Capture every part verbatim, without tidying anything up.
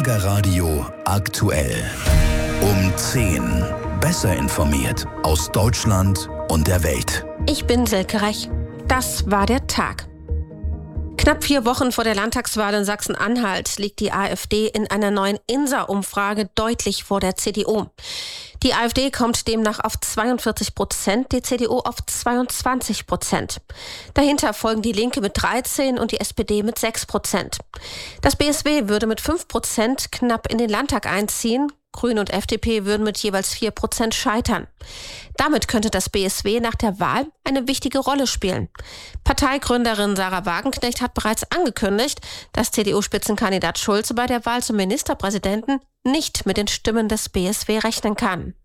Schlagerradio aktuell. Um zehn. Besser informiert aus Deutschland und der Welt. Ich bin Silke Rech. Das war der Tag. Knapp vier Wochen vor der Landtagswahl in Sachsen-Anhalt liegt die AfD in einer neuen INSA-Umfrage deutlich vor der C D U. Die AfD kommt demnach auf zweiundvierzig Prozent, die C D U auf zweiundzwanzig Prozent. Dahinter folgen die Linke mit dreizehn und die S P D mit sechs Prozent. Das B S W würde mit fünf Prozent knapp in den Landtag einziehen. Grüne und F D P würden mit jeweils vier Prozent scheitern. Damit könnte das B S W nach der Wahl eine wichtige Rolle spielen. Parteigründerin Sarah Wagenknecht hat bereits angekündigt, dass C D U-Spitzenkandidat Schulze bei der Wahl zum Ministerpräsidenten nicht mit den Stimmen des B S W rechnen kann.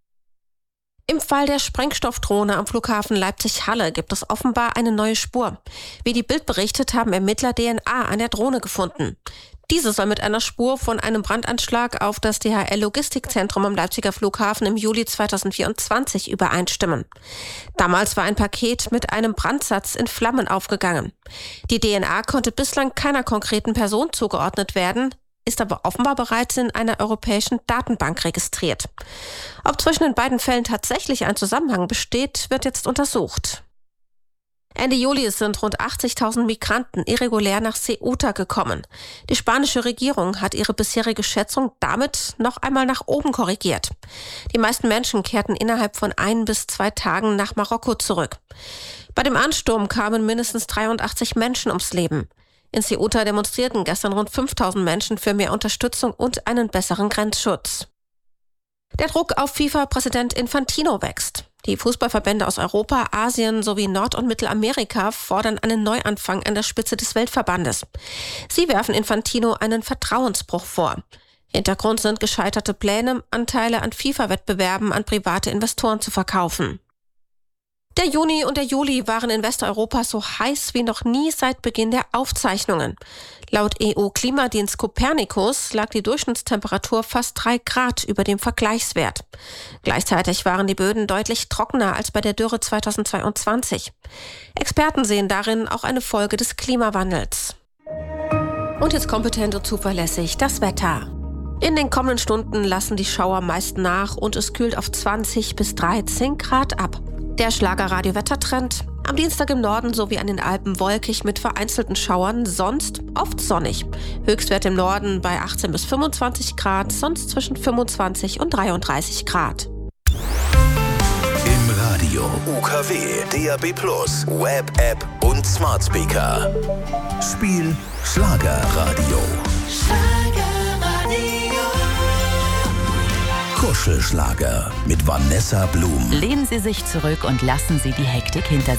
Im Fall der Sprengstoffdrohne am Flughafen Leipzig-Halle gibt es offenbar eine neue Spur. Wie die Bild berichtet, haben Ermittler D N A an der Drohne gefunden. Diese soll mit einer Spur von einem Brandanschlag auf das D H L-Logistikzentrum am Leipziger Flughafen im Juli zweitausendvierundzwanzig übereinstimmen. Damals war ein Paket mit einem Brandsatz in Flammen aufgegangen. Die D N A konnte bislang keiner konkreten Person zugeordnet werden, ist aber offenbar bereits in einer europäischen Datenbank registriert. Ob zwischen den beiden Fällen tatsächlich ein Zusammenhang besteht, wird jetzt untersucht. Ende Juli sind rund achtzigtausend Migranten irregulär nach Ceuta gekommen. Die spanische Regierung hat ihre bisherige Schätzung damit noch einmal nach oben korrigiert. Die meisten Menschen kehrten innerhalb von ein bis zwei Tagen nach Marokko zurück. Bei dem Ansturm kamen mindestens dreiundachtzig Menschen ums Leben. In Ceuta demonstrierten gestern rund fünftausend Menschen für mehr Unterstützung und einen besseren Grenzschutz. Der Druck auf FIFA-Präsident Infantino wächst. Die Fußballverbände aus Europa, Asien sowie Nord- und Mittelamerika fordern einen Neuanfang an der Spitze des Weltverbandes. Sie werfen Infantino einen Vertrauensbruch vor. Hintergrund sind gescheiterte Pläne, Anteile an FIFA-Wettbewerben an private Investoren zu verkaufen. Der Juni und der Juli waren in Westeuropa so heiß wie noch nie seit Beginn der Aufzeichnungen. Laut E U-Klimadienst Copernicus lag die Durchschnittstemperatur fast drei Grad über dem Vergleichswert. Gleichzeitig waren die Böden deutlich trockener als bei der Dürre zweitausendzweiundzwanzig. Experten sehen darin auch eine Folge des Klimawandels. Und jetzt kompetent und zuverlässig das Wetter. In den kommenden Stunden lassen die Schauer meist nach und es kühlt auf zwanzig bis dreizehn Grad ab. Der Schlagerradio-Wettertrend: am Dienstag im Norden sowie an den Alpen wolkig mit vereinzelten Schauern, sonst oft sonnig. Höchstwert im Norden bei achtzehn bis fünfundzwanzig Grad, sonst zwischen fünfundzwanzig und dreiunddreißig Grad. Im Radio U K W, D A B plus, Web, App und Smart Speaker. Spiel Schlagerradio. Kuschelschlager mit Vanessa Blum. Lehnen Sie sich zurück und lassen Sie die Hektik hinter sich.